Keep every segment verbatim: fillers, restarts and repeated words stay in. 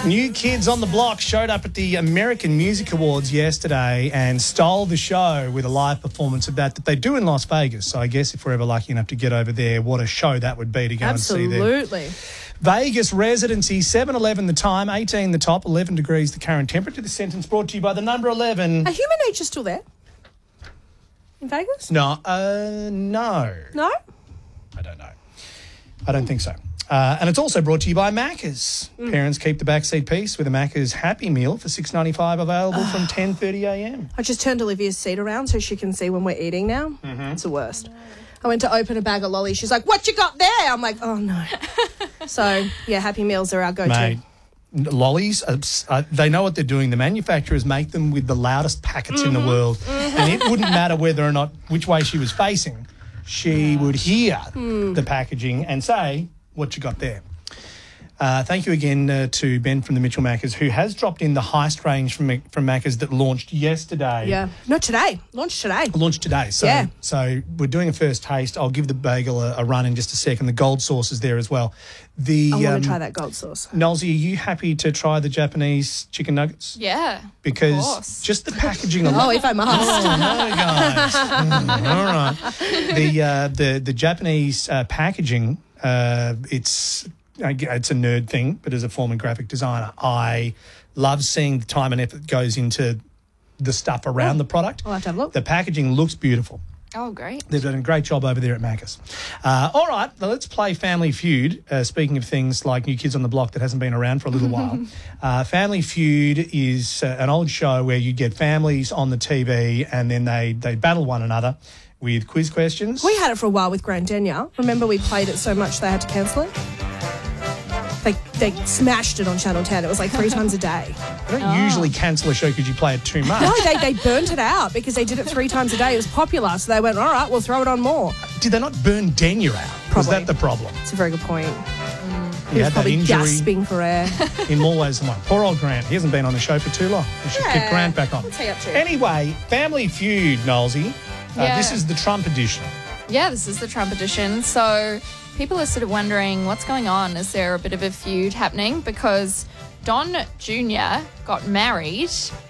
New Kids on the Block showed up at the American Music Awards yesterday and stole the show with a live performance of that that they do in Las Vegas. So I guess if we're ever lucky enough to get over there, what a show that would be to go Absolutely. and see them. Absolutely. Vegas residency, seven eleven the time, eighteen the top, eleven degrees the current temperature. The sentence brought to you by the number eleven. Are Human Nature still there? In Vegas? No, uh, no. No? I don't know. I don't think so. Uh, and it's also brought to you by Macca's. Mm. Parents keep the backseat peace with a Macca's Happy Meal for six dollars ninety-five available from ten thirty a m. I just turned Olivia's seat around so she can see when we're eating now. Mm-hmm. It's the worst. I went to open a bag of lollies. She's like, what you got there? I'm like, oh, no. So, yeah, Happy Meals are our go-to. Mate, lollies, uh, uh, they know what they're doing. The manufacturers make them with the loudest packets mm-hmm. in the world. Mm-hmm. And it wouldn't matter whether or not which way she was facing. She would hear mm. the packaging and say, what you got there? Uh, thank you again uh, to Ben from the Mitchell Maccas, who has dropped in the heist range from from Maccas that launched yesterday. Yeah, no, today. Launched today. Launched today. So, yeah. so we're doing a first taste. I'll give the bagel a, a run in just a second. The gold sauce is there as well. The, I want um, to try that gold sauce. Nolsey, are you happy to try the Japanese chicken nuggets? Yeah, because just the packaging alone. Oh, if I must. Oh, no, guys. Mm, all right. The uh, the the Japanese uh, packaging. Uh, it's. It's a nerd thing, but as a former graphic designer, I love seeing the time and effort that goes into the stuff around oh, the product. I'll have to have a look. The packaging looks beautiful. Oh, great. They've done a great job over there at Macca's. Uh, all right, well, let's play Family Feud. Uh, speaking of things like New Kids on the Block that hasn't been around for a little while. Uh, Family Feud is uh, an old show where you get families on the T V and then they, they battle one another with quiz questions. We had it for a while with Grandenia. Remember we played it so much they had to cancel it? They they smashed it on Channel ten. It was like three times a day. They don't oh. usually cancel a show because you play it too much. No, they, they burnt it out because they did it three times a day. It was popular, so they went, all right, we'll throw it on more. Did they not burn Denya out? Probably. Was that the problem? It's a very good point. Mm. He, he was probably gasping for air. In more ways than one. Poor old Grant. He hasn't been on the show for too long. We should yeah. get Grant back on. What's he up to? Anyway, Family Feud, Nolsey. Uh, yeah. This is the Trump edition. Yeah, this is the Trump edition. So people are sort of wondering what's going on. Is there a bit of a feud happening? Because Don Junior got married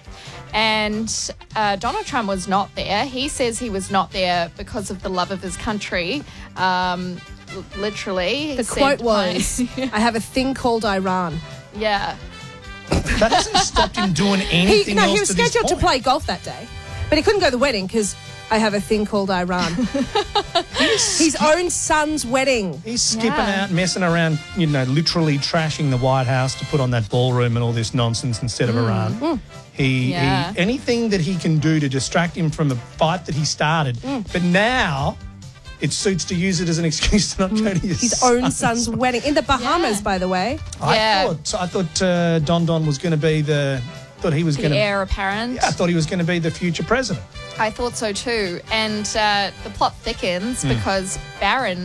and uh, Donald Trump was not there. He says he was not there because of the love of his country. Um, l- literally. The quote said, was, I have a thing called Iran. Yeah. That hasn't stopped him doing anything he, no, else he was to this scheduled point. to play golf that day, but he couldn't go to the wedding because I have a thing called Iran. His own son's wedding. He's skipping yeah. out, messing around, you know, literally trashing the White House to put on that ballroom and all this nonsense instead of mm. Iran. Mm. He, yeah. he anything that he can do to distract him from the fight that he started. Mm. But now it suits to use it as an excuse to not go to his, his own son's wedding in the Bahamas, yeah. by the way. I yeah. thought I thought uh, Don Don was going to be the thought he was the going to heir apparent. Yeah, I thought he was going to be the future president. I thought so too. And uh, the plot thickens mm. because Barron